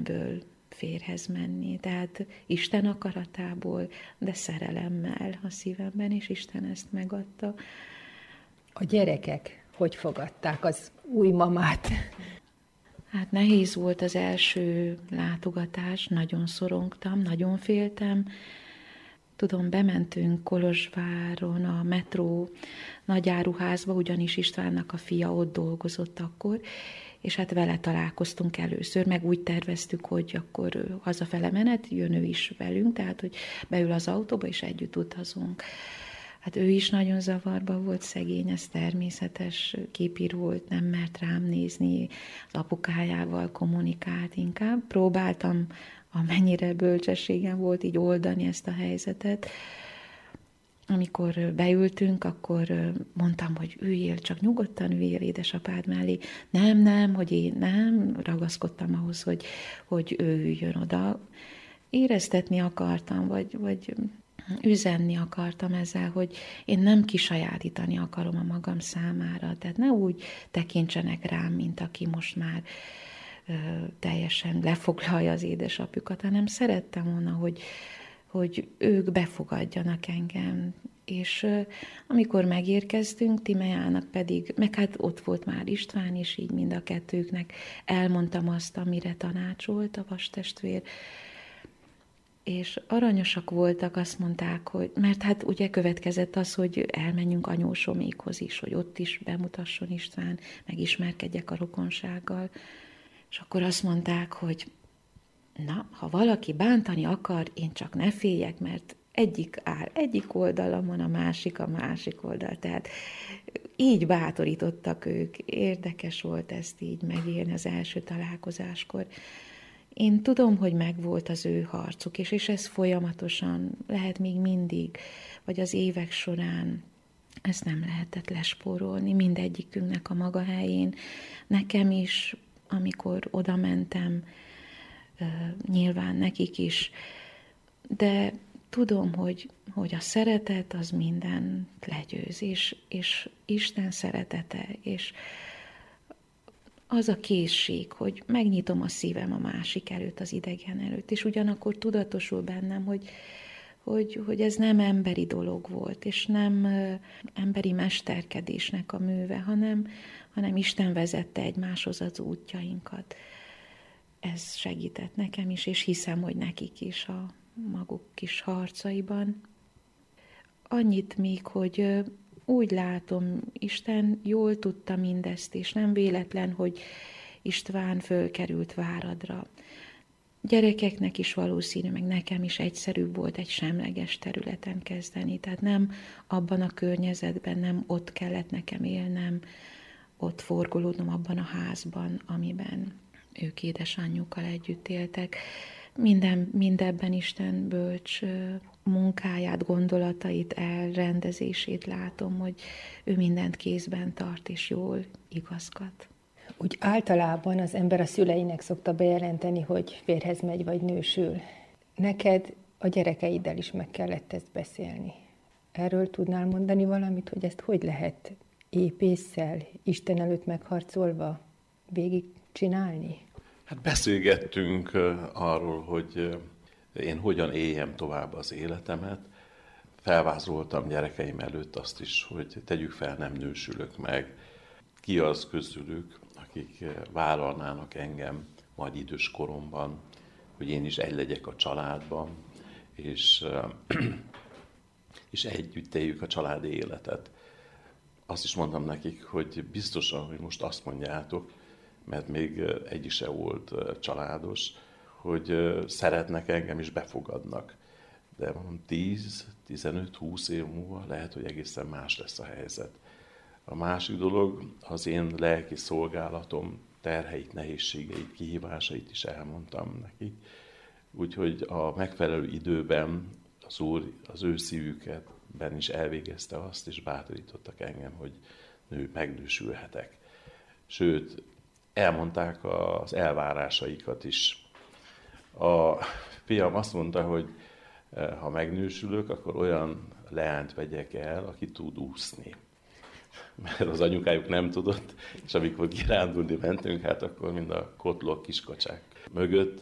szerelemből férhez menni. Tehát Isten akaratából, de szerelemmel a szívemben, és Isten ezt megadta. A gyerekek hogy fogadták az új mamát? Hát nehéz volt az első látogatás, nagyon szorongtam, nagyon féltem. Tudom, bementünk Kolozsváron a metró nagyáruházba, ugyanis Istvánnak a fia ott dolgozott akkor, és hát vele találkoztunk először, meg úgy terveztük, hogy akkor hazafele menet, jön ő is velünk, tehát hogy beül az autóba, és együtt utazunk. Hát ő is nagyon zavarba volt, szegény, ez természetes, képirult, nem mert rám nézni, az apukájával kommunikált inkább. Próbáltam, amennyire bölcsességem volt, így oldani ezt a helyzetet. Amikor beültünk, akkor mondtam, hogy üljél, csak nyugodtan üljél édesapád mellé. Nem, hogy én nem, ragaszkodtam ahhoz, hogy ő üljön oda. Éreztetni akartam, vagy üzenni akartam ezzel, hogy én nem kisajátítani akarom a magam számára. Tehát ne úgy tekintsenek rám, mint aki most már teljesen lefoglalja az édesapjukat, hanem szerettem volna, hogy ők befogadjanak engem. És amikor megérkeztünk, Timeának pedig, meg hát ott volt már István is, így mind a kettőknek elmondtam azt, amire tanácsolt a vastestvér, és aranyosak voltak, azt mondták, hogy, mert hát ugye következett az, hogy elmenjünk anyósomékhoz is, hogy ott is bemutasson István, megismerkedjek a rokonsággal, és akkor azt mondták, hogy na, ha valaki bántani akar, én csak ne féljek, mert egyik áll egyik oldalamon, a másik oldal. Tehát így bátorítottak ők. Érdekes volt ezt így megélni az első találkozáskor. Én tudom, hogy megvolt az ő harcuk, és ez folyamatosan lehet még mindig, vagy az évek során. Ezt nem lehetett lespórolni, mindegyikünknek a maga helyén. Nekem is, amikor oda mentem, nyilván nekik is, de tudom, hogy a szeretet az mindent legyőz, és Isten szeretete, és az a készség, hogy megnyitom a szívem a másik előtt, az idegen előtt, és ugyanakkor tudatosul bennem, hogy ez nem emberi dolog volt, és nem emberi mesterkedésnek a műve, hanem Isten vezette egymáshoz az útjainkat. Ez segített nekem is, és hiszem, hogy nekik is a maguk kis harcaiban. Annyit még, hogy úgy látom, Isten jól tudta mindezt, és nem véletlen, hogy István fölkerült Váradra. Gyerekeknek is valószínű, meg nekem is egyszerűbb volt egy semleges területen kezdeni, tehát nem abban a környezetben, nem ott kellett nekem élnem, ott forgolódnom abban a házban, amiben ők édesanyjukkal együtt éltek. Mindebben Isten bölcs munkáját, gondolatait, elrendezését látom, hogy ő mindent kézben tart és jól igazgat. Úgy általában az ember a szüleinek szokta bejelenteni, hogy férjhez megy vagy nősül. Neked a gyerekeiddel is meg kellett ezt beszélni. Erről tudnál mondani valamit, hogy ezt hogy lehet épésszel, Isten előtt megharcolva végig csinálni? Hát beszélgettünk arról, hogy én hogyan éljem tovább az életemet. Felvázoltam gyerekeim előtt azt is, hogy tegyük fel, nem nősülök meg. Ki az közülük, akik vállalnának engem majd idős koromban, hogy én is egy legyek a családban, és együtt éljük a családi életet. Azt is mondtam nekik, hogy biztosan, hogy most azt mondjátok, mert még egyik se volt családos, hogy szeretnek engem és befogadnak. De 10, 15, 20 év múlva lehet, hogy egészen más lesz a helyzet. A másik dolog, az én lelki szolgálatom terheit, nehézségeit, kihívásait is elmondtam nekik. Úgyhogy a megfelelő időben az Úr az ő szívükben is elvégezte azt, és bátorítottak engem, hogy megnősülhetek. Sőt, elmondták az elvárásaikat is. A fiam azt mondta, hogy ha megnősülök, akkor olyan leányt vegyek el, aki tud úszni. Mert az anyukájuk nem tudott, és amikor kirándulni mentünk, hát akkor mind a kotlók kiskacsák mögött